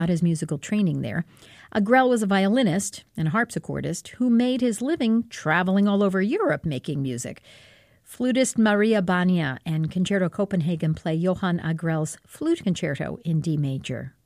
got his musical training there. Agrell was a violinist and a harpsichordist who made his living traveling all over Europe making music. Flutist Maria Bania and Concerto Copenhagen play Johann Agrell's Flute Concerto in D major.